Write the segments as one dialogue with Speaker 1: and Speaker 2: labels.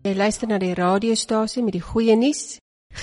Speaker 1: Jy luister na die radiostasie met die goeie nuus,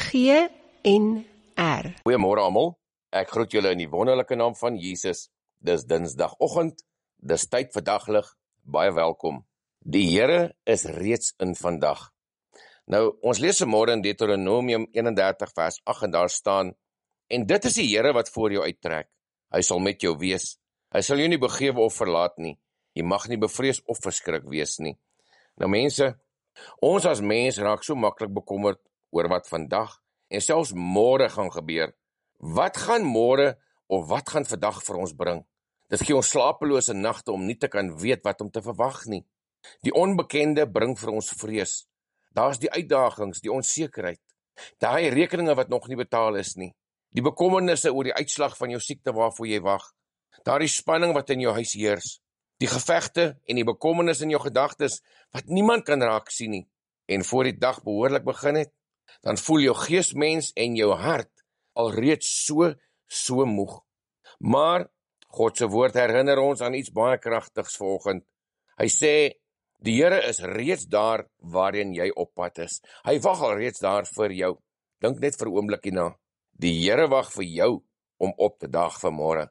Speaker 1: GNR.
Speaker 2: Goeiemôre almal, ek groet julle in die wonderlike naam van Jesus. Dis Dinsdagoggend, dis tyd vir daglig, baie welkom. Die Here is reeds in vandag. Nou, ons lees vanmôre in Deuteronomium 31 vers 8 en daar staan, en dit is die Here wat voor jou uittrek. Hy sal met jou wees. Hy sal jou nie begewe of verlaat nie. Jy mag nie bevrees of verskrik wees nie. Nou mense, ons as mens raak so maklik bekommerd oor wat vandag en selfs môre gaan gebeur. Wat gaan môre of wat gaan vandag vir ons bring? Dit gee ons slapelose nagte om nie te kan weet wat om te verwag nie. Die onbekende bring vir ons vrees. Daar's die uitdagings, die onsekerheid, daai rekeninge wat nog nie betaal is nie, die bekommernisse oor die uitslag van jou siekte waarvoor jy wag, daardie spanning wat in jou huis heers, die gevegte en die bekommernis in jou gedagtes wat niemand kan raak sien nie. En voor die dag behoorlik begin het, dan voel jou geesmens en jou hart alreeds so moeg. Maar God se woord herinner ons aan iets baie kragtigs vanoggend. Hy sê, die Here is reeds daar waarin jy op pad is. Hy wag al reeds daar vir jou. Dink net vir 'n oombliekie na. Die Here wag vir jou om op te daag vanmôre.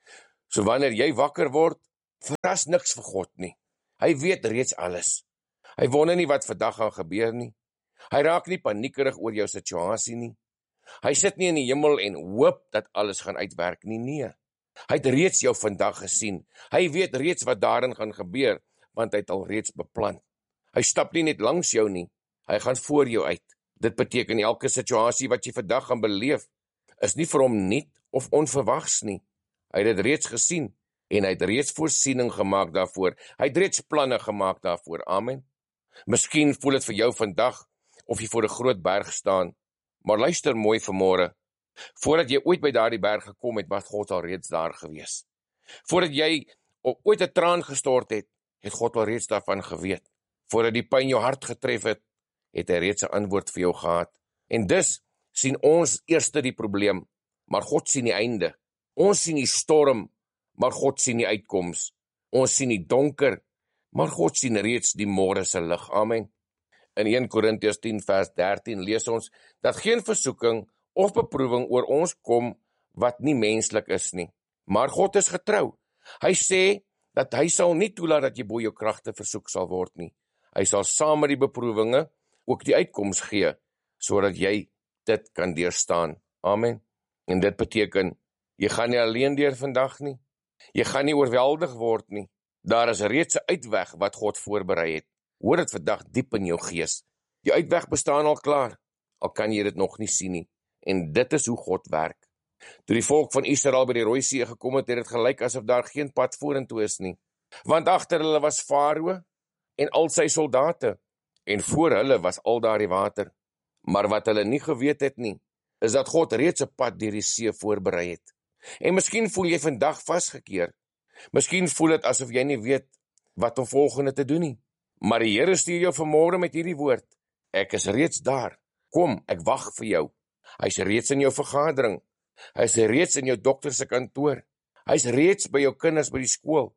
Speaker 2: So wanneer jy wakker word, verras niks vir God nie. Hy weet reeds alles. Hy wonder nie wat vandag gaan gebeur nie. Hy raak nie paniekerig oor jou situasie nie. Hy sit nie in die hemel en hoop dat alles gaan uitwerk nie, nee. Hy het reeds jou vandag gesien. Hy weet reeds wat daarin gaan gebeur, want hy het al reeds beplan. Hy stap nie net langs jou nie, hy gaan voor jou uit. Dit beteken elke situasie wat jy vandag gaan beleef, is nie vir hom nuut of onverwags nie. Hy het dit reeds gesien, en hy het reeds voorsiening gemaak daarvoor. Hy het reeds planne gemaak daarvoor, amen. Miskien voel dit vir jou vandag, of jy voor 'n groot berg staan, maar luister mooi vanmôre. Voordat jy ooit by daardie berg gekom het, was God al reeds daar gewees. Voordat jy ooit 'n traan gestort het, het God al reeds daarvan geweet. Voordat die pyn jou hart getref het, het hy reeds 'n antwoord vir jou gehad. En dus sien ons eerste die probleem, maar God sien die einde. Ons sien die storm, maar God sien die uitkoms. Ons sien die donker, maar God sien reeds die môre se lig. Amen. In 1 Korintiërs 10 vers 13 lees ons, dat geen versoeking of beproewing oor ons kom wat nie menslik is nie. Maar God is getrou. Hy sê dat hy sal nie toelaat dat jy bo jou kragte versoek sal word nie. Hy sal saam met die beproewinge ook die uitkoms gee, sodat jy dit kan deurstaan. Amen. En dit beteken, jy gaan nie alleen deur vandag nie. Jy gaan nie oorweldig word nie. Daar is reeds 'n uitweg wat God voorberei het. Hoor dit vandag diep in jou gees. Die uitweg bestaan al klaar, al kan jy dit nog nie sien nie. En dit is hoe God werk. Toe die volk van Israel by die Rooi See gekom het, het dit gelyk asof daar geen pad vorentoe is nie. Want agter hulle was Farao en al sy soldate, en voor hulle was al daardie water. Maar wat hulle nie geweet het nie, is dat God reeds 'n pad deur die see voorberei het. En miskien voel jy vandag vasgekeer. Miskien voel dit asof jy nie weet wat om volgende te doen nie. Maar die Here stuur jou vanmôre met hierdie woord. Ek is reeds daar. Kom, ek wag vir jou. Hy's reeds in jou vergadering. Hy's reeds in jou dokter se kantoor. Hy's reeds by jou kinders by die skool.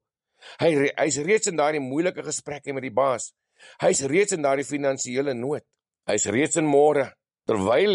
Speaker 2: Hy's reeds in daardie moeilike gesprekke met die baas. Hy's reeds in daardie finansiële nood. Hy's reeds in môre, terwyl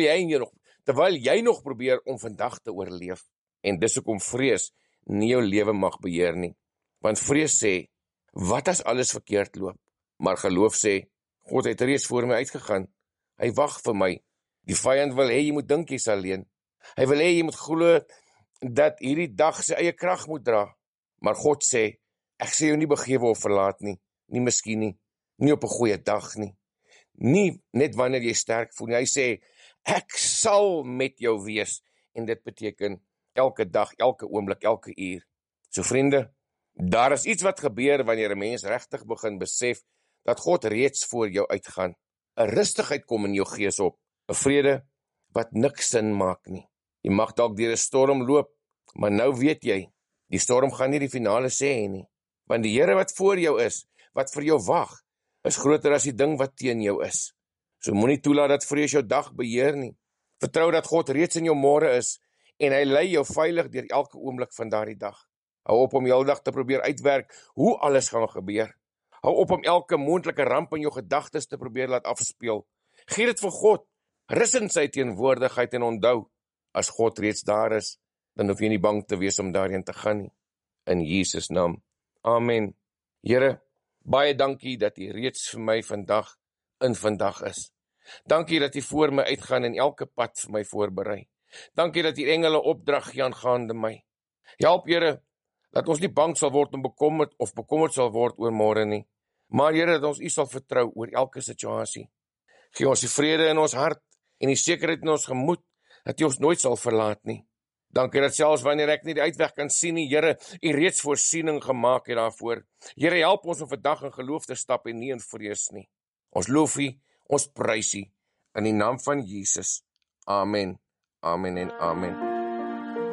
Speaker 2: jy nog probeer om vandag te oorleef. En dis hoekom vrees nie jou lewe mag beheer nie. Want vrees sê, wat as alles verkeerd loop? Maar geloof sê, God het reeds voor my uitgegaan. Hy wag vir my. Die vyand wil hê jy moet dink jy's alleen. Hy wil hê jy moet glo dat hierdie dag sy eie krag moet dra. Maar God sê, ek sê jou nie begewe of verlaat nie. Nie miskien nie. Nie op 'n goeie dag nie. Nie net wanneer jy sterk voel nie. Hy sê, ek sal met jou wees. En dit beteken elke dag, elke oomblik, elke uur. So vriende, daar is iets wat gebeur wanneer 'n mens regtig begin besef dat God reeds voor jou uitgaan. 'n Rustigheid kom in jou gees op. 'n Vrede wat niks sin maak nie. Jy mag dalk deur 'n storm loop, maar nou weet jy, die storm gaan nie die finale sê nie. Want die Here wat voor jou is, wat vir jou wag, is groter as die ding wat teen jou is. So moenie toelaat dat vrees jou dag beheer nie. Vertrou dat God reeds in jou môre is, en hy lei jou veilig deur elke oomblik van daardie dag. Hou op om die hele dag te probeer uitwerk hoe alles gaan gebeur. Hou op om elke moontlike ramp in jou gedagtes te probeer laat afspeel. Gee dit vir God. Rus in sy teenwoordigheid en onthou, as God reeds daar is, dan hoef jy nie bang te wees om daarheen te gaan nie. In Jesus naam. Amen. Here, baie dankie dat U reeds vir my vandag is. Dankie dat U voor my uitgaan en elke pad vir my voorberei. Dankie dat U engele opdrag gee aangaande my. Help Here, dat ons nie bang sal word om bekommerd sal word oor môre nie. Maar Here, dat ons U sal vertrou oor elke situasie. Gee ons die vrede in ons hart en die sekerheid in ons gemoed, dat U ons nooit sal verlaat nie. Dankie dat selfs wanneer ek nie die uitweg kan sien nie, Here, U reeds voorsiening gemaak het daarvoor. Here, help ons om vandag in geloof te stap en nie in vrees nie. Ons loof U, ons prys U, in die naam van Jesus. Amen, amen en amen.